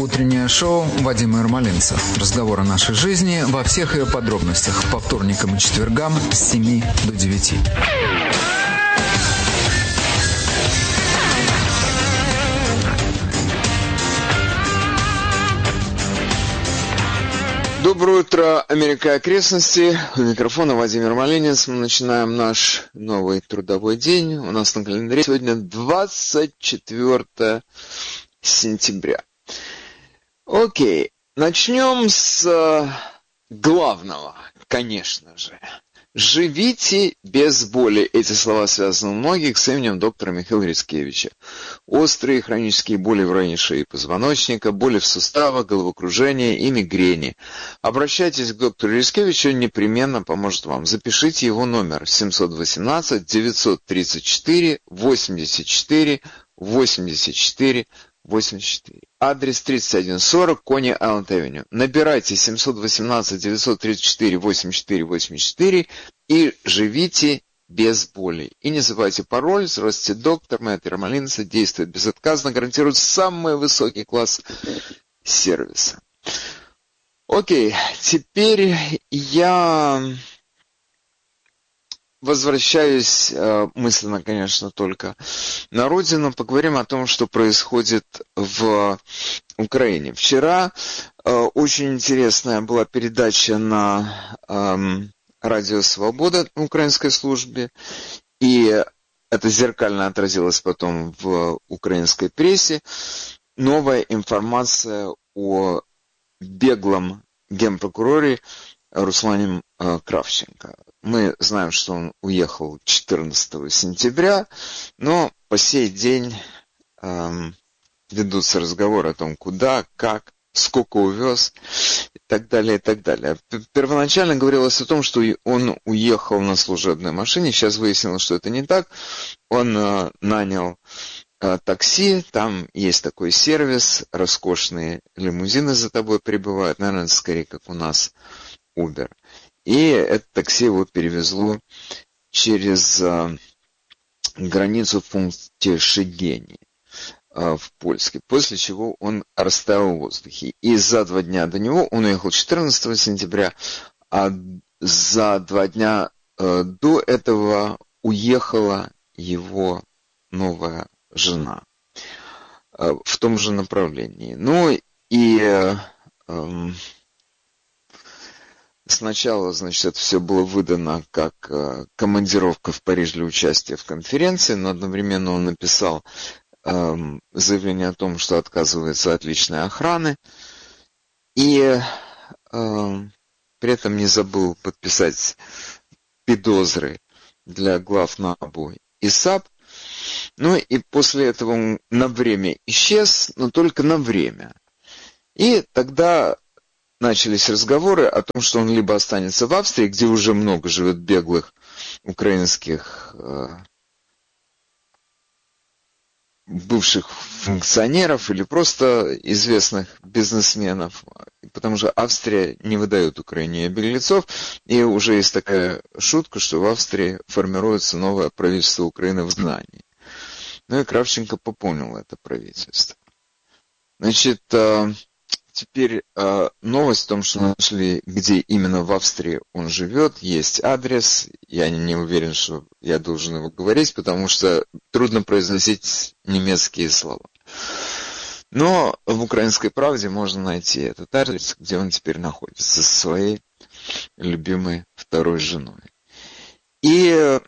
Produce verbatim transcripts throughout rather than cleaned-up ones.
Утреннее шоу Вадима Ермолинца. Разговор о нашей жизни во всех ее подробностях. По вторникам и четвергам с семи до девяти. Доброе утро, Америка и окрестности. У микрофона Вадим Ермолинец. Мы начинаем наш новый трудовой день. У нас на календаре сегодня двадцать четвёртое сентября. Окей, начнем с главного, конечно же. Живите без боли. Эти слова связаны у многих с именем доктора Михаила Рицкевича. Острые хронические боли в районе шеи и позвоночника, боли в суставах, головокружение и мигрени. Обращайтесь к доктору Рицкевичу, он непременно поможет вам. Запишите его номер семь один восемь девять три четыре восемьдесят четыре восемьдесят четыре восемьдесят четыре. Адрес тридцать один сорок Кони Айленд Авеню. Набирайте семь один восемь девять три четыре восемьдесят четыре восемьдесят четыре и живите без боли. И не забывайте пароль. Здравствуйте, доктор. Моя Ермолинца действует безотказно, гарантирует самый высокий класс сервиса. Окей, теперь я возвращаюсь мысленно, конечно, только на родину. Поговорим о том, что происходит в Украине. Вчера очень интересная была передача на Радио Свобода на украинской службе, и это зеркально отразилось потом в украинской прессе. Новая информация о беглом генпрокуроре Руслане Кравченко. Мы знаем, что он уехал четырнадцатого сентября, но по сей день эм, ведутся разговоры о том, куда, как, сколько увез и так далее, и так далее. Первоначально говорилось о том, что он уехал на служебной машине, сейчас выяснилось, что это не так. Он э, нанял э, такси, там есть такой сервис, роскошные лимузины за тобой прибывают, наверное, скорее как у нас Uber. И это такси его перевезло через э, границу в пункте Шегени э, в Польске, после чего он растаял в воздухе. И за два дня до него он уехал четырнадцатого сентября, а за два дня э, до этого уехала его новая жена э, в том же направлении. Ну и э, э, сначала, значит, это все было выдано как э, командировка в Париж для участия в конференции, но одновременно он написал э, заявление о том, что отказывается от личной охраны, и э, при этом не забыл подписать подозры для глав НАБУ и САП. Ну и после этого он на время исчез, но только на время. И тогда начались разговоры о том, что он либо останется в Австрии, где уже много живет беглых украинских э, бывших функционеров или просто известных бизнесменов, потому что Австрия не выдает Украине беглецов, и уже есть такая шутка, что в Австрии формируется новое правительство Украины в изгнании. Ну и Кравченко пополнил это правительство. Значит, э, Теперь э, новость в том, что нашли, где именно в Австрии он живет, есть адрес. Я не уверен, что я должен его говорить, потому что трудно произносить немецкие слова. Но в «Украинской правде» можно найти этот адрес, где он теперь находится со своей любимой второй женой. И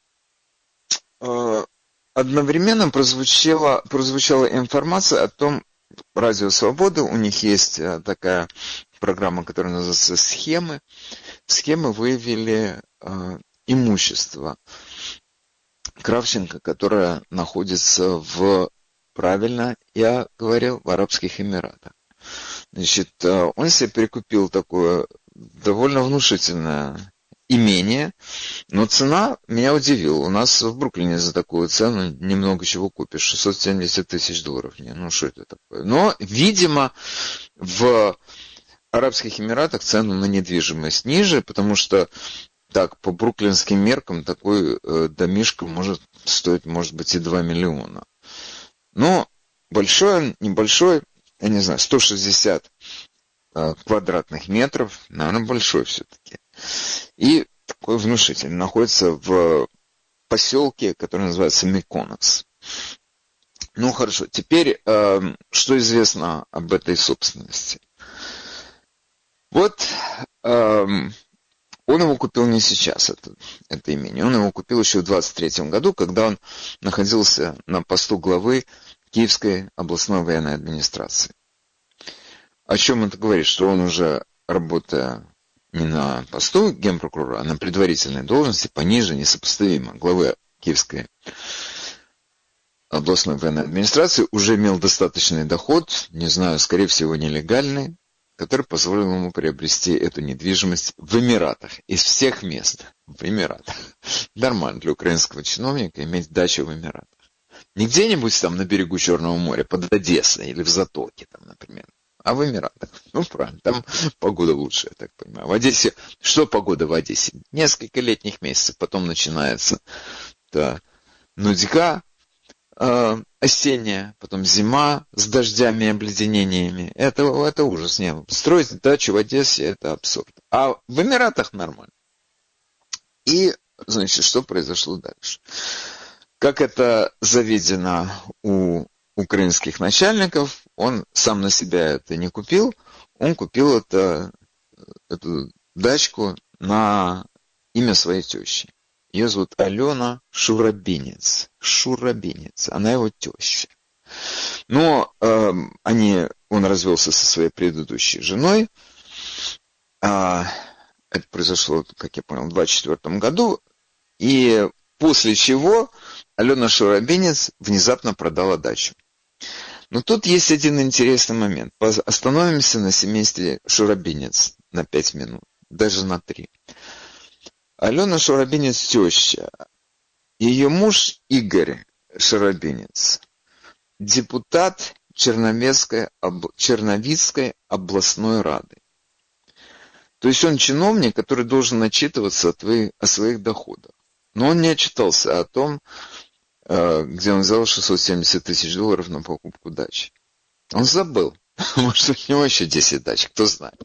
э, одновременно прозвучала, прозвучала информация о том, Радио Свобода, у них есть такая программа, которая называется «Схемы». Схемы выявили э, имущество Кравченко, которое находится в, правильно я говорил, в Арабских Эмиратах. Значит, э, он себе прикупил такое довольно внушительное имение, но цена меня удивила. У нас в Бруклине за такую цену немного чего купишь. шестьсот семьдесят тысяч долларов. Не, ну что это такое? Но, видимо, в Арабских Эмиратах цену на недвижимость ниже, потому что так, по бруклинским меркам такой э, домишко может стоить, может быть, и два миллиона. Но большой, небольшой, я не знаю, сто шестьдесят э, квадратных метров, наверное, большой все-таки. И такой внушительный, находится в поселке, который называется Миконос. Ну, хорошо, теперь, э, что известно об этой собственности? Вот э, он его купил не сейчас, это, это имение. Он его купил еще в двадцать третьем году, когда он находился на посту главы Киевской областной военной администрации. О чем это говорит? Что он уже, работая не на посту генпрокурора, а на предварительной должности, пониже, несопоставимо главы Киевской областной военной администрации, уже имел достаточный доход, не знаю, скорее всего, нелегальный, который позволил ему приобрести эту недвижимость в Эмиратах, из всех мест в Эмиратах. Нормально для украинского чиновника иметь дачу в Эмиратах. Не где-нибудь там на берегу Черного моря, под Одессой или в Затоке, там, например, а в Эмиратах. Ну, правильно, там погода лучше, я так понимаю. В Одессе, что погода в Одессе? Несколько летних месяцев, потом начинается да, нудьга, осенняя, потом зима с дождями и обледенениями. Это, это ужас. Не, строить дачу в Одессе – это абсурд. А в Эмиратах нормально. И, значит, что произошло дальше? Как это заведено у украинских начальников, он сам на себя это не купил, он купил это, эту дачку на имя своей тещи. Ее зовут Алена Шурабинец. Шурабинец. Она его теща. Но э, они, он развелся со своей предыдущей женой. А, это произошло, как я понял, в двадцать четвёртом году. И после чего Алена Шурабинец внезапно продала дачу. Но тут есть один интересный момент. Остановимся на семействе Шурабинец на пять минут. Даже на три. Алена Шурабинец теща. Ее муж Игорь Шурабинец, депутат Черновицкой, об... Черновицкой областной рады. То есть он чиновник, который должен отчитываться о, твоих... о своих доходах. Но он не отчитался о том, где он взял шестьсот семьдесят тысяч долларов на покупку дачи. Он забыл. Может, у него еще десять дач, кто знает.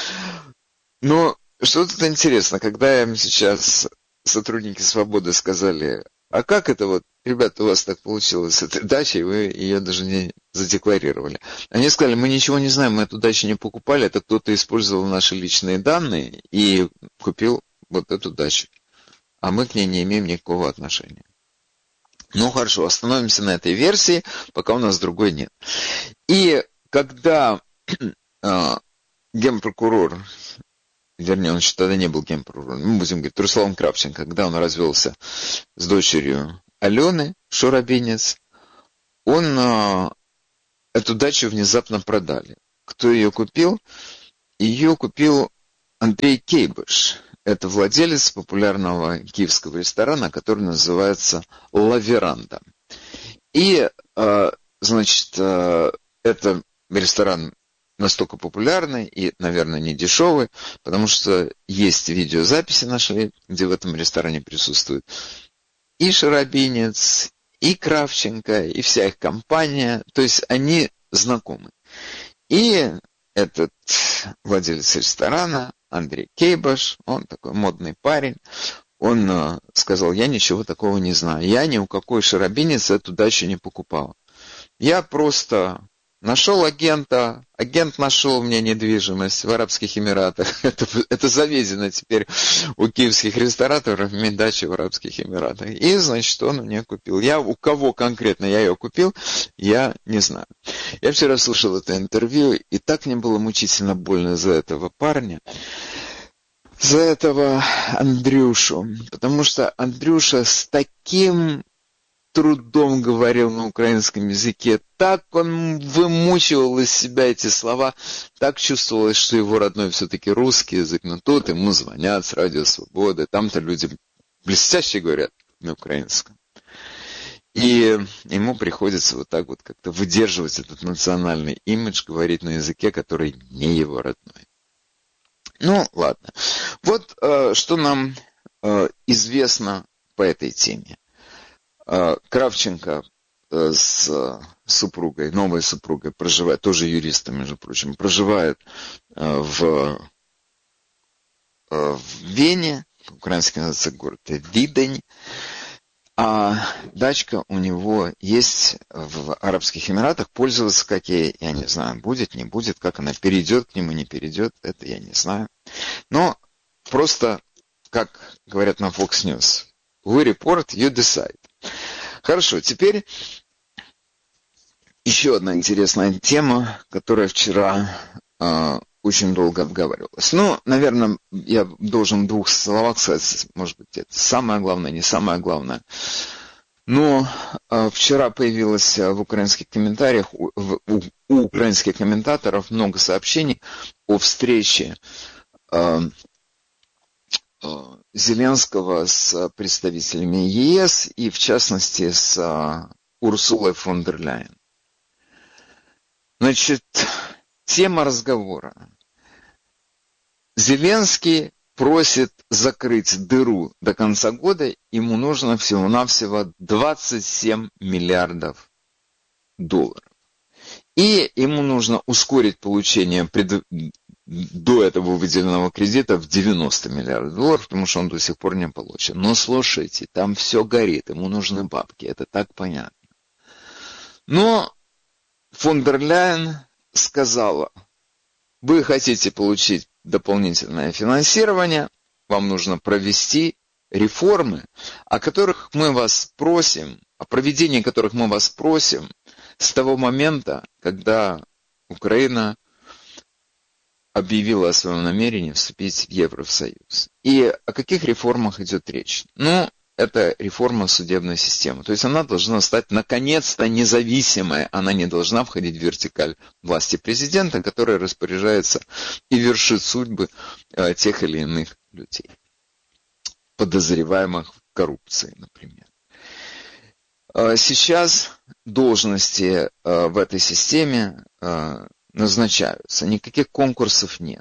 Но что тут интересно, когда им сейчас сотрудники «Свободы» сказали, а как это вот, ребята, у вас так получилось с этой дачей, вы ее даже не задекларировали. Они сказали, мы ничего не знаем, мы эту дачу не покупали, это кто-то использовал наши личные данные и купил вот эту дачу. А мы к ней не имеем никакого отношения. Ну хорошо, остановимся на этой версии, пока у нас другой нет. И когда э, генпрокурор, вернее, он еще тогда не был генпрокурором, мы будем говорить, Руслан Кравченко, когда он развелся с дочерью Алены Шурабинец, он э, эту дачу внезапно продали. Кто ее купил? Ее купил Андрей Кейбыш. Это владелец популярного киевского ресторана, который называется «Ла Веранда». И, э, значит, э, это ресторан настолько популярный и, наверное, не дешевый, потому что есть видеозаписи наши, где в этом ресторане присутствует и Шурабинец, и Кравченко, и вся их компания. То есть они знакомы. И этот владелец ресторана, Андрей Кейбыш, он такой модный парень, он э, сказал, я ничего такого не знаю. Я ни у какой Шурабинец эту дачу не покупал. Я просто нашел агента, агент нашел мне недвижимость в Арабских Эмиратах. Это, это заведено теперь у киевских рестораторов, иметь дачи в Арабских Эмиратах. И, значит, он мне купил. Я, у кого конкретно я ее купил, я не знаю. Я вчера слушал это интервью, и так мне было мучительно больно за этого парня, за этого Андрюшу. Потому что Андрюша с таким трудом говорил на украинском языке, так он вымучивал из себя эти слова, так чувствовалось, что его родной все-таки русский язык, но тут ему звонят с Радио Свободы, там-то люди блестяще говорят на украинском. И ему приходится вот так вот как-то выдерживать этот национальный имидж, говорить на языке, который не его родной. Ну, ладно. Вот э, что нам э, известно по этой теме. Кравченко с супругой, новой супругой, проживает, тоже юристом, между прочим, проживает в, в Вене, украинский называется город Видень, а дачка у него есть в Арабских Эмиратах, пользоваться как ей, я не знаю, будет, не будет, как она перейдет к нему, не перейдет, это я не знаю. Но просто, как говорят на Fox News, we report, you decide. Хорошо, теперь еще одна интересная тема, которая вчера э, очень долго обговаривалась. Ну, наверное, я должен в двух словах сказать, может быть, это самое главное, не самое главное. Но э, вчера появилось в украинских комментариях, у, у, у украинских комментаторов много сообщений о встрече э, э, Зеленского с представителями ЕС и, в частности, с э, Урсулой фон дер Ляйен. Значит, тема разговора. Зеленский просит закрыть дыру до конца года, ему нужно всего-навсего двадцать семь миллиардов долларов. И ему нужно ускорить получение пред... до этого выделенного кредита в девяносто миллиардов долларов, потому что он до сих пор не получен. Но слушайте, там все горит, ему нужны бабки, это так понятно. Но фон дер Ляйен сказала, вы хотите получить дополнительное финансирование, вам нужно провести реформы, о которых мы вас просим, о проведении которых мы вас просим с того момента, когда Украина объявила о своем намерении вступить в Евросоюз. И о каких реформах идет речь? Ну, это реформа судебной системы. То есть она должна стать наконец-то независимой. Она не должна входить в вертикаль власти президента, который распоряжается и вершит судьбы э, тех или иных людей, подозреваемых в коррупции, например. Э, сейчас должности э, в этой системе э, назначаются. Никаких конкурсов нет.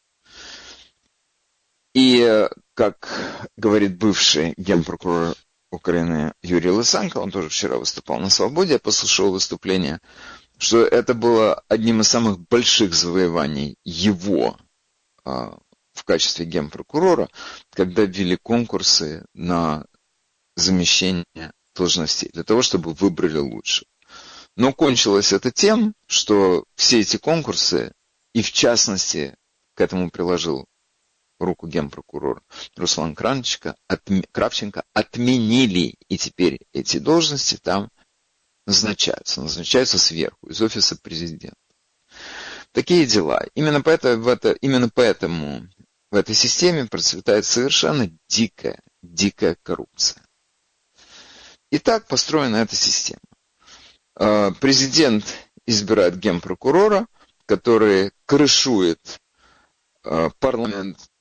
И, как говорит бывший генпрокурор Украины Юрий Лысенко, он тоже вчера выступал на «Свободе», я послушал выступление, что это было одним из самых больших завоеваний его а, в качестве генпрокурора, когда ввели конкурсы на замещение должностей, для того, чтобы выбрали лучших. Но кончилось это тем, что все эти конкурсы, и в частности, к этому приложил руку генпрокурора Руслан Кравченко, отм... Кравченко отменили, и теперь эти должности там назначаются, назначаются сверху, из офиса президента. Такие дела. Именно поэтому, в это, именно поэтому в этой системе процветает совершенно дикая, дикая коррупция. И так построена эта система. Президент избирает генпрокурора, который крышует парламент